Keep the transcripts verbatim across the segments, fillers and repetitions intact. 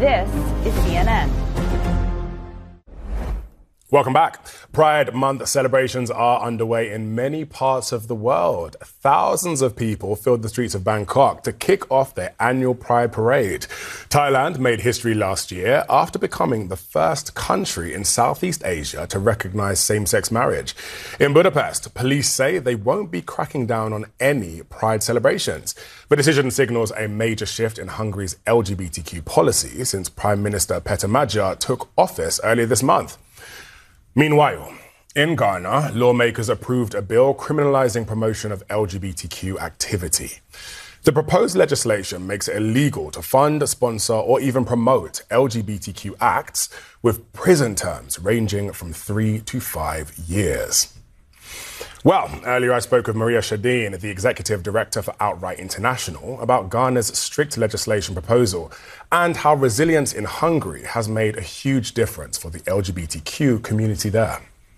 This is C N N. Welcome back. Pride Month celebrations are underway in many parts of the world. Thousands of people filled the streets of Bangkok to kick off their annual Pride Parade. Thailand made history last year after becoming the first country in Southeast Asia to recognize same-sex marriage. In Budapest, police say they won't be cracking down on any Pride celebrations. The decision signals a major shift in Hungary's L G B T Q policy since Prime Minister Peter Magyar took office earlier this month. Meanwhile, in Ghana, lawmakers approved a bill criminalizing promotion of L G B T Q activity. The proposed legislation makes it illegal to fund, sponsor, or even promote L G B T Q acts with prison terms ranging from three to five years. Well, earlier I spoke with Maria Shadeen, the Executive Director for Outright International, about Ghana's strict legislation proposal and how resilience in Hungary has made a huge difference for the L G B T Q community there.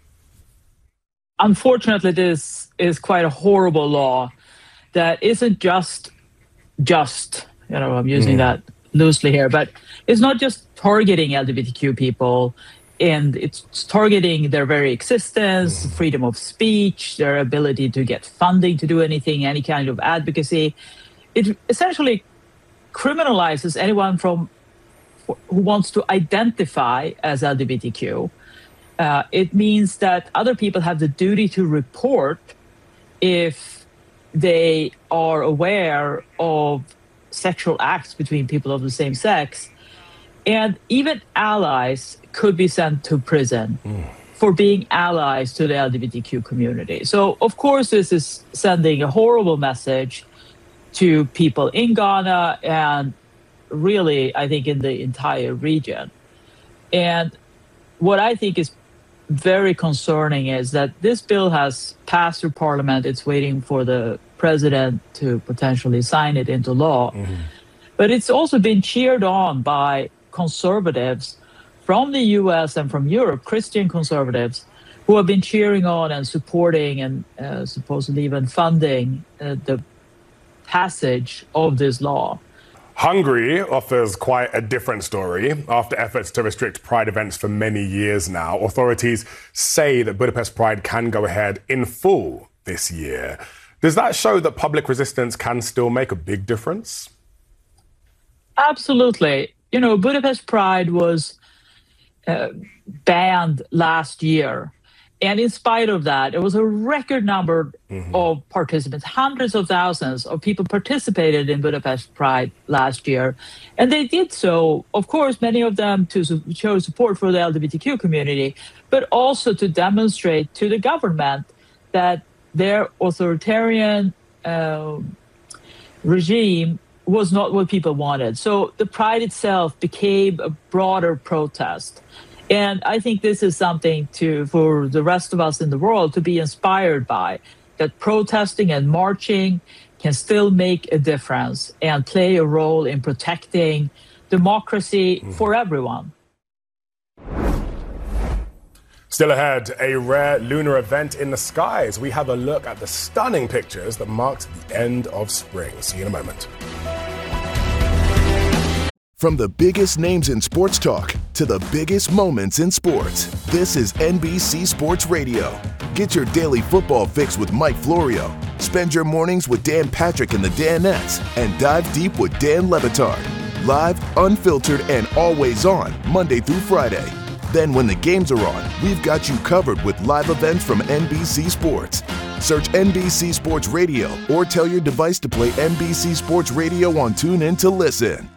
Unfortunately, this is quite a horrible law that isn't just, just, you know, I'm using mm. that loosely here, but it's not just targeting L G B T Q people. And it's targeting their very existence, freedom of speech, their ability to get funding to do anything, any kind of advocacy. It essentially criminalizes anyone from who wants to identify as L G B T Q. Uh, it means that other people have the duty to report if they are aware of sexual acts between people of the same sex. And even allies could be sent to prison mm. for being allies to the L G B T Q community. So, of course, this is sending a horrible message to people in Ghana and really, I think, in the entire region. And what I think is very concerning is that this bill has passed through Parliament. It's waiting for the president to potentially sign it into law. Mm-hmm. But it's also been cheered on by conservatives from the U S and from Europe, Christian conservatives, who have been cheering on and supporting and uh, supposedly even funding uh, the passage of this law. Hungary offers quite a different story. After efforts to restrict Pride events for many years now, authorities say that Budapest Pride can go ahead in full this year. Does that show that public resistance can still make a big difference? Absolutely. You know, Budapest Pride was uh, banned last year. And in spite of that, it was a record number mm-hmm. of participants. Hundreds of thousands of people participated in Budapest Pride last year. And they did so, of course, many of them to show support for the L G B T Q community, but also to demonstrate to the government that their authoritarian uh, regime was not what people wanted. So the Pride itself became a broader protest. And I think this is something to for the rest of us in the world to be inspired by, that protesting and marching can still make a difference and play a role in protecting democracy mm. for everyone. Still ahead, a rare lunar event in the skies. We have a look at the stunning pictures that marked the end of spring. See you in a moment. From the biggest names in sports talk to the biggest moments in sports, this is N B C Sports Radio. Get your daily football fix with Mike Florio. Spend your mornings with Dan Patrick and the Danettes, and dive deep with Dan Le Batard. Live, unfiltered, and always on, Monday through Friday. Then when the games are on, we've got you covered with live events from N B C Sports. Search N B C Sports Radio or tell your device to play N B C Sports Radio on TuneIn to listen.